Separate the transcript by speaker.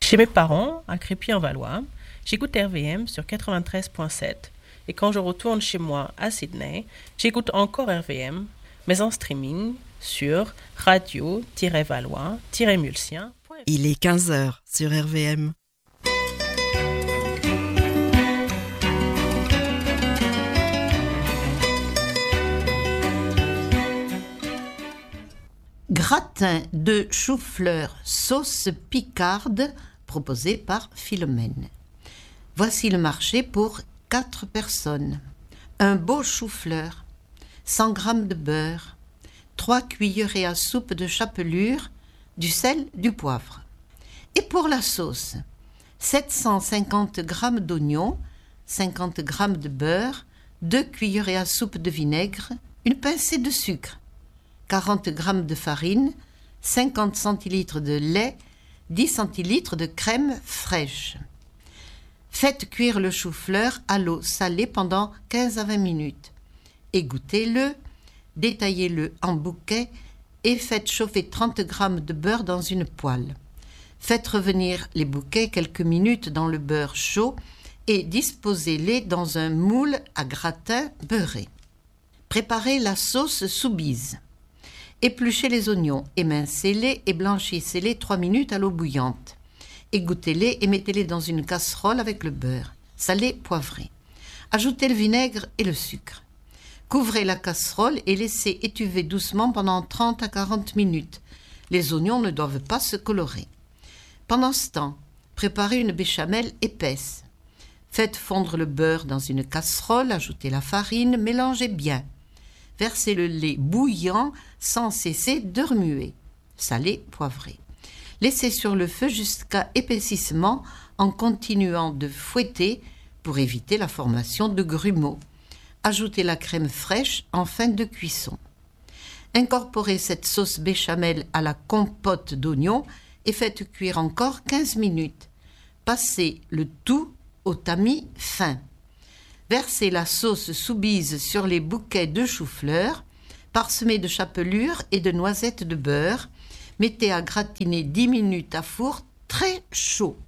Speaker 1: Chez mes parents, à Crépy-en-Valois, j'écoute RVM sur 93.7 et quand je retourne chez moi à Sydney, j'écoute encore RVM, mais en streaming sur radio-valois-mulsien.
Speaker 2: Il est 15h sur RVM.
Speaker 3: Gratin de chou-fleur sauce picarde proposé par Philomène. Voici le marché pour 4 personnes. Un beau chou-fleur, 100 g de beurre, 3 cuillerées à soupe de chapelure, du sel, du poivre. Et pour la sauce, 750 g d'oignons, 50 g de beurre, 2 cuillerées à soupe de vinaigre, une pincée de sucre, 40 g de farine, 50 centilitres de lait, 10 centilitres de crème fraîche. Faites cuire le chou-fleur à l'eau salée pendant 15 à 20 minutes. Égouttez-le, détaillez-le en bouquets et faites chauffer 30 g de beurre dans une poêle. Faites revenir les bouquets quelques minutes dans le beurre chaud et disposez-les dans un moule à gratin beurré. Préparez la sauce soubise. Épluchez les oignons, émincez-les et blanchissez-les 3 minutes à l'eau bouillante. Égouttez-les et mettez-les dans une casserole avec le beurre, salé, poivré. Ajoutez le vinaigre et le sucre. Couvrez la casserole et laissez étuver doucement pendant 30 à 40 minutes. Les oignons ne doivent pas se colorer. Pendant ce temps, préparez une béchamel épaisse. Faites fondre le beurre dans une casserole, ajoutez la farine, mélangez bien. Versez le lait bouillant sans cesser de remuer. Salé, poivré. Laissez sur le feu jusqu'à épaississement en continuant de fouetter pour éviter la formation de grumeaux. Ajoutez la crème fraîche en fin de cuisson. Incorporez cette sauce béchamel à la compote d'oignons et faites cuire encore 15 minutes. Passez le tout au tamis fin. Versez la sauce soubise sur les bouquets de chou-fleur, parsemés de chapelure et de noisettes de beurre. Mettez à gratiner 10 minutes à four très chaud.